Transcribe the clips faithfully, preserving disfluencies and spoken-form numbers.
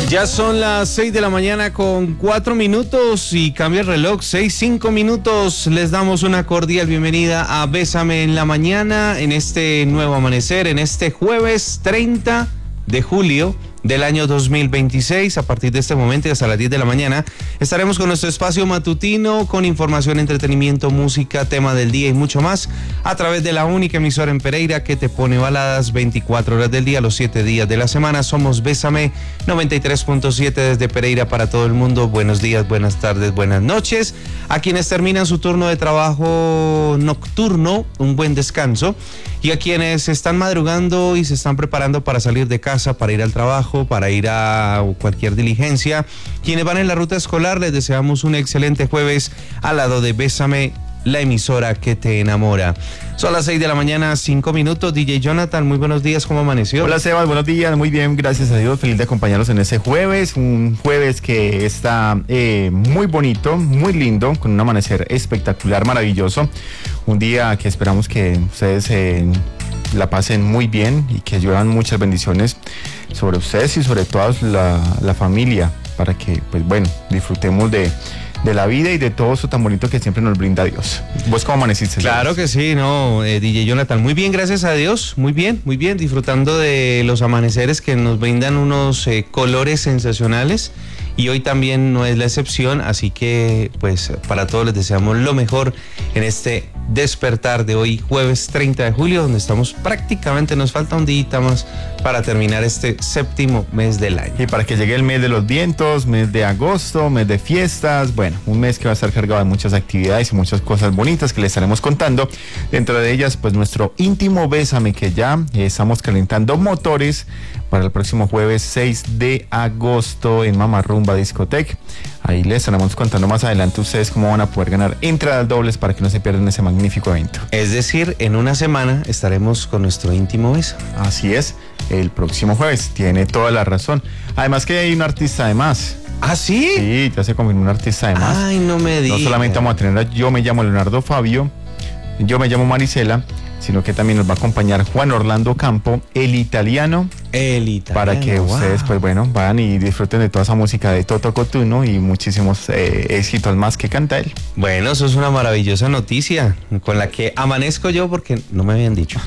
Ya son las seis de la mañana con cuatro minutos y cambia el reloj, seis, cinco minutos. Les damos una cordial bienvenida a Bésame en la Mañana en este nuevo amanecer, en este jueves treinta de julio del año dos mil veintiséis. A partir de este momento y hasta las diez de la mañana estaremos con nuestro espacio matutino con información, entretenimiento, música, tema del día y mucho más a través de la única emisora en Pereira que te pone baladas veinticuatro horas del día, los siete días de la semana. Somos Bésame noventa y tres punto siete desde Pereira para todo el mundo. Buenos días, buenas tardes, buenas noches. A quienes terminan su turno de trabajo nocturno, un buen descanso. Y a quienes están madrugando y se están preparando para salir de casa, para ir al trabajo, para ir a cualquier diligencia. Quienes van en la ruta escolar, les deseamos un excelente jueves al lado de Bésame, la emisora que te enamora. Son las seis de la mañana, cinco minutos. D J Jonathan, muy buenos días, ¿cómo amaneció? Hola Sebas, buenos días, muy bien, gracias a Dios, feliz de acompañarlos en ese jueves, un jueves que está eh, muy bonito, muy lindo, con un amanecer espectacular, maravilloso, un día que esperamos que ustedes eh, la pasen muy bien y que lluevan muchas bendiciones sobre ustedes y sobre toda la, la familia, para que, pues bueno, disfrutemos de de la vida y de todo eso tan bonito que siempre nos brinda Dios. ¿Vos cómo amaneciste? Claro que sí, no, eh, D J Jonathan, muy bien, gracias a Dios, muy bien, muy bien, disfrutando de los amaneceres que nos brindan unos eh, colores sensacionales y hoy también no es la excepción, así que pues para todos les deseamos lo mejor en este despertar de hoy, jueves treinta de julio, donde estamos prácticamente, nos falta un día más para terminar este séptimo mes del año. Y para que llegue el mes de los vientos, mes de agosto, mes de fiestas, bueno, un mes que va a estar cargado de muchas actividades y muchas cosas bonitas que les estaremos contando. Dentro de ellas, pues nuestro íntimo Bésame, que ya eh, estamos calentando motores para el próximo jueves seis de agosto en Mama Rumba Discotec. Ahí les estaremos contando más adelante ustedes cómo van a poder ganar entradas dobles para que no se pierdan ese magnífico evento. Es decir, en una semana estaremos con nuestro íntimo Bésame. Así es, el próximo jueves, tiene toda la razón. Además que hay un artista de más. ¿Ah, sí? Sí, ya se confirmó un artista de más. Ay, no me digas. No solamente vamos a tener a Yo Me Llamo Leonardo Fabio, Yo Me Llamo Marisela, sino que también nos va a acompañar Juan Orlando Campo, el italiano. El italiano. Para que wow. ustedes, pues bueno, vayan y disfruten de toda esa música de Toto Cotuno y muchísimos eh, éxitos más que canta él. Bueno, eso es una maravillosa noticia con la que amanezco yo porque no me habían dicho.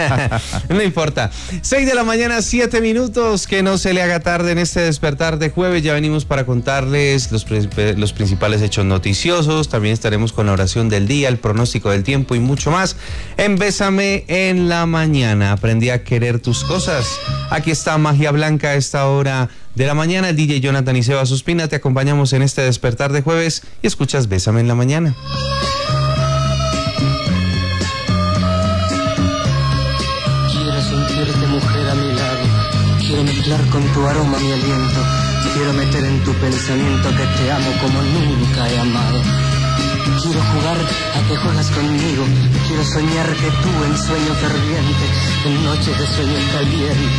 No importa. seis de la mañana, siete minutos, que no se le haga tarde en este despertar de jueves. Ya venimos para contarles los, los principales hechos noticiosos. También estaremos con la oración del día, el pronóstico del tiempo y mucho más en Bésame en la Mañana. Aprendí a querer tus cosas. Aquí está Magia Blanca a esta hora de la mañana. El D J Jonathan y Sebas Ospina te acompañamos en este despertar de jueves y escuchas Bésame en la Mañana. Quiero sentirte, mujer, a mi lado. Quiero mezclar con tu aroma mi aliento. Quiero meter en tu pensamiento que te amo como nunca he amado. Quiero jugar a que juegas conmigo. Quiero soñar que tú en sueño ferviente, en noches de sueño caliente.